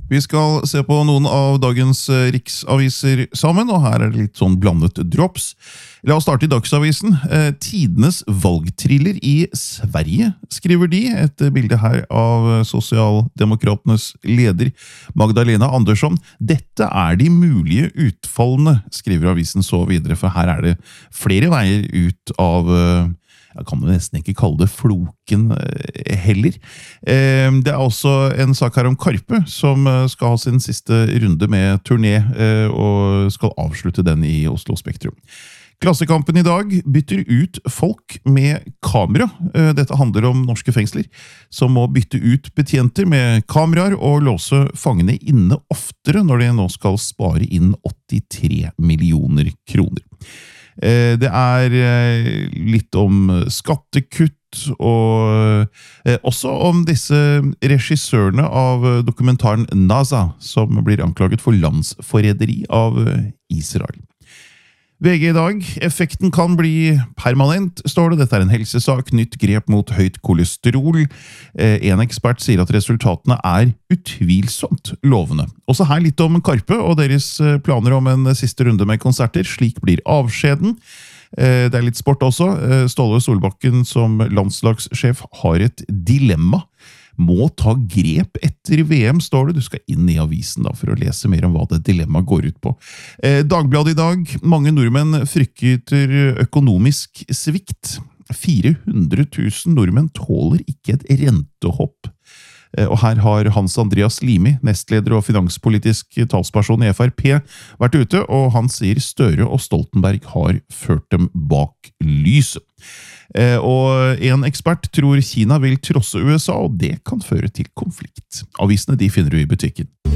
Vi skal se på noen av dagens riksaviser sammen, og her det litt sånn blandet drops. La oss starte i Dagsavisen. Tidenes valgthriller i Sverige, skriver de. Et bilde her av Sosialdemokraternes leder Magdalena Andersson. Dette de mulige utfallene, skriver avisen så videre, for her det flere veier ut av jeg kan nesten ikke kalle det floken heller. Det også en sak her om Karpe, som skal ha sin siste runde med turné, og skal avslutte den i Oslo Spektrum. Klassekampen i dag bytter ut folk med kamera. Dette handler om norske fengsler, som må bytte ut betjenter med kameraer og låse fangene inne oftere når de nå skal spare inn 83 millioner kroner. Det litt om skattekutt, og også om disse regissørene av dokumentaren NASA, som blir anklaget for landsforræderi av Israel. VG i dag. Effekten kan bli permanent, står det. Dette en helsesak, nytt grep mot høyt kolesterol. En ekspert sier at resultatene utvilsomt lovende. Også her litt om Karpe og deres planer om en siste runde med konserter. Slik blir avskjeden. Det litt sport også. Ståle Solbakken som landslagssjef har et dilemma. Må ta grep etter VM, står det. Du skal inn i avisen da, for å lese mer om hva det dilemmaet går ut på. Dagbladet i dag. Mange nordmenn frykter økonomisk svikt. 400 000 nordmenn tåler ikke et rentehopp. Og her har Hans Andreas Limi, nestleder og finanspolitisk talsperson i FrP, vært ute, og han sier Støre og Stoltenberg har ført dem bak lyset. Og en ekspert tror Kina vil trosse USA, og det kan føre til konflikt. Avisene de finner du i butikken.